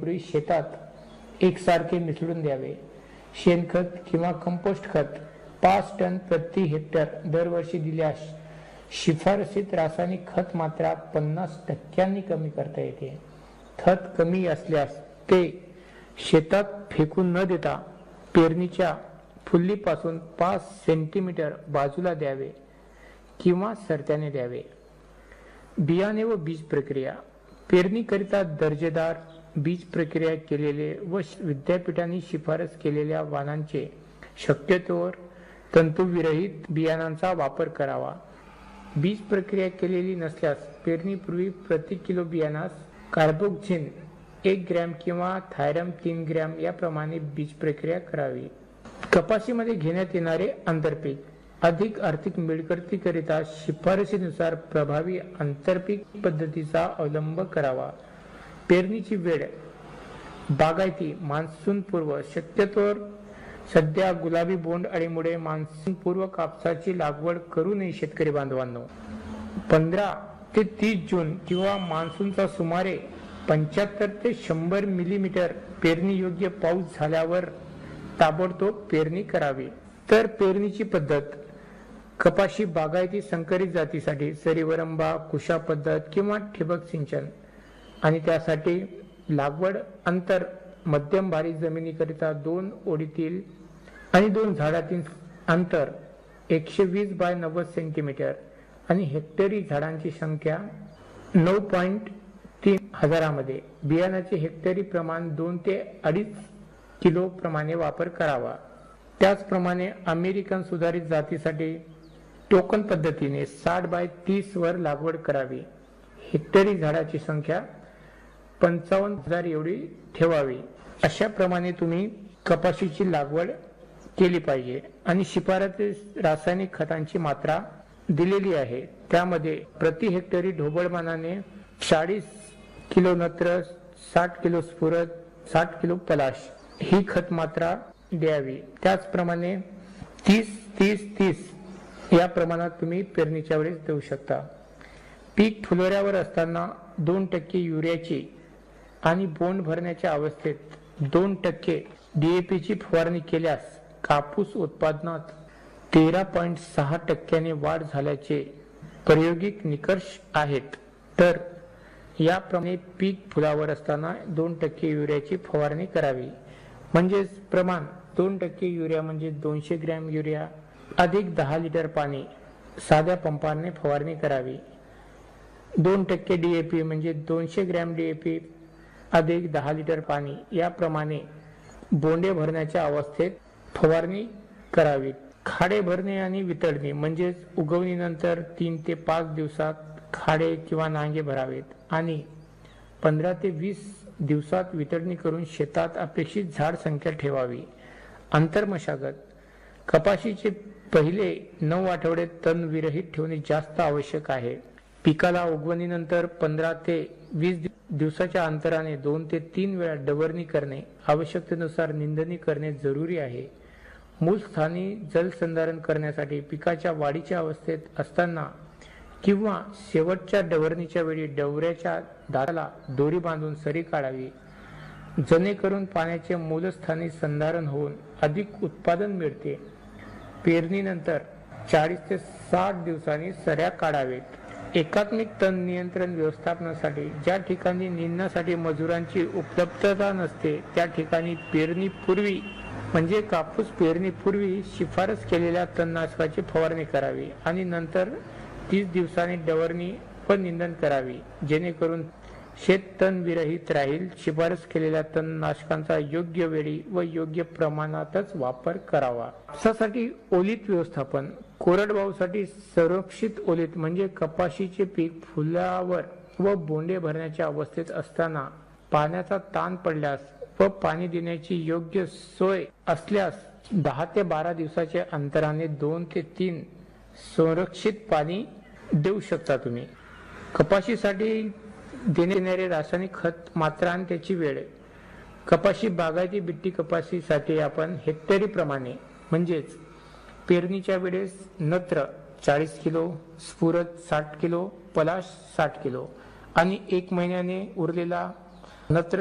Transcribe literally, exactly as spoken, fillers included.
पेरणीपूर्वी शेतात एकसारखे मिसळून द्यावे. शेणखत किंवा कंपोस्ट खत पाच टन प्रति हेक्टर दरवर्षी दिल्यास शिफारसीत रासायनिक खत मात्रा पन्नास टक्क्यांनी कमी करता येते. खत कमी असल्यास ते शेतात फेकून न देता पेरणीच्या फुल्लीपासून पाच सेंटीमीटर बाजूला द्यावे किंवा सरत्याने द्यावे. बियाणे व बीज प्रक्रिया. पेरणीकरिता दर्जेदार बीज प्रक्रिया केलेले व विद्यापीठांनी शिफारस केलेल्या वाणांचे शक्यतोवर तंतुविरहित बियाणांचा वापर करावा. बीज प्रक्रिया केलेली नसल्यास पेरणीपूर्वी प्रति किलो बियाणास कार्बोक्झिन एक ग्रॅम किंवा थायरम तीन ग्रॅम याप्रमाणे बीज प्रक्रिया करावी. कपाशीमध्ये घेण्यात येणारे आंतरपीक. अधिक आर्थिक मिळकतीकरिता शिफारसीनुसार प्रभावी आंतरपीक पद्धतीचा अवलंब करावा. पेरणीची वेळ. बागायती मान्सून पूर्व. शक्यतोवर सध्या गुलाबी बोंड अळीमुळे मान्सून पूर्व कापसाची लागवड करू नये शेतकरी बांधवांनो. पंधरा ते तीस जून किंवा मान्सूनचा सुमारे पंच्याहत्तर ते शंभर मिलीमीटर पेरणी योग्य पाऊस झाल्यावर ताबडतोब पेरणी करावी. तर पेरणीची पद्धत. कपाशी बागायती संकरित जातीसाठी सरीवरंबा, कुशा पद्धत किंवा ठिबक सिंचन आणि त्यासाठी लागवड अंतर मध्यम भारी जमिनीकरिता दोन ओढीतील आणि दोन झाडातील अंतर एकशे वीस बाय नव्वद सेंटीमीटर आणि हेक्टरी झाडांची संख्या नऊ पॉइंट तीन हजारामध्ये. बियाणाचे हेक्टरी प्रमाण दोन ते अडीच किलो प्रमाणे वापर करावा. त्याचप्रमाणे अमेरिकन सुधारित जातीसाठी टोकन पद्धतीने साठ बाय तीस वर लागवड करावी. हेक्टरी झाडाची संख्या पंचावन्न हजार एवढी ठेवावी. अशा प्रमाणे तुम्ही कपाशीची लागवड केली पाहिजे. आणि शिफारसीत रासायनिक खतांची मात्रा दिलेली आहे. त्यामध्ये प्रति हेक्टरी ढोबळमानाने चाळीस किलो नत्र, साठ किलो स्फुरद, साठ किलो पलाश ही खत मात्रा द्यावी. त्याचप्रमाणे तीस तीस तीस या प्रमाणात तुम्ही पेरणीच्या वेळेस देऊ शकता. पीक फुलोऱ्यावर असताना दोन टक्के युरियाची आणि बोंड भरण्याच्या अवस्थेत दोन टक्के डीएपीची फवारणी केल्यास कापूस उत्पादनात तेरा पॉइंट सहा टक्क्याने वाढ झाल्याचे प्रायोगिक निकष आहेत. तर याप्रमाणे पीक फुलावर असताना दोन टक्के युरियाची फवारणी करावी. म्हणजेच प्रमाण दोन टक्के युरिया म्हणजे दोनशे ग्रॅम युरिया अधिक दहा लिटर पाणी साध्या पंपाने फवारणी करावी. दोन टक्के डीएपी म्हणजे दोनशे ग्रॅम डीएपी अधिक दहा लिटर पाणी याप्रमाणे बोंडे भरण्याच्या अवस्थेत फवारणी करावी. खाडे भरणे आणि वितळणे म्हणजेच उगवणीनंतर तीन ते पाच दिवसात खाडे किंवा नांगे भरावेत आणि पंधरा ते वीस दिवसात वितळणी करून शेतात अपेक्षित झाड संख्या ठेवावी. आंतरमशागत. कपाशीचे पहिले नऊ आठवडे तण विरहित ठेवणे जास्त आवश्यक आहे. पिकाला उगवणीनंतर पंधरा ते वीस दिवसाच्या अंतराने दोन ते तीन वेळा डवरणी करणे, आवश्यकतेनुसार निंदणी करणे जरुरी आहे. मूळ स्थानी जलसंधारण करण्यासाठी पिकाच्या वाढीच्या अवस्थेत असताना किंवा शेवटच्या डवरणीच्या वेळी डवऱ्याच्या दाराला दोरी बांधून सरी काढावी, जेणेकरून पाण्याचे मूलस्थानी संधारण होऊन अधिक उत्पादन मिळते. पेरणीनंतर चाळीस ते साठ दिवसांनी सऱ्या काढावेत. एकात्मिक तण नियंत्रण व्यवस्थापनासाठी ज्या ठिकाणी निंदण्यासाठी मजुरांची उपलब्धता नसते त्या ठिकाणी पेरणीपूर्वी म्हणजे कापूस पेरणीपूर्वी शिफारस केलेल्या तणनाशकाची फवारणी करावी आणि नंतर तीस दिवसांनी डवरणी व निंदन करावी, जेणेकरून शेत तण विरहित राहील. शिफारस केलेल्या तणनाशकांचा योग्य वेळी व योग्य प्रमाणातच वापर करावा. कापसासाठी ओलीत व्यवस्थापन. कोरडवाहूसाठी संरक्षित ओलीत म्हणजे कपाशीचे पीक फुलावर व बोंडे भरण्याच्या अवस्थेत असताना पाण्याचा ताण पडल्यास व पाणी देण्याची योग्य सोय असल्यास दहा ते बारा दिवसाच्या अंतराने दोन ते तीन संरक्षित पाणी देऊ शकता तुम्ही. कपाशीसाठी देण्यात येणारे रासायनिक खत मात्रा आणि त्याची वेळ. कपाशी बागायती बिट्टी कपाशीसाठी आपण हेक्टरी प्रमाणे म्हणजेच पेरणीच्या वेळेस नत्र चाळीस किलो, स्फुरद साठ किलो, पलाश साठ किलो आणि एक महिन्याने उरलेला नत्र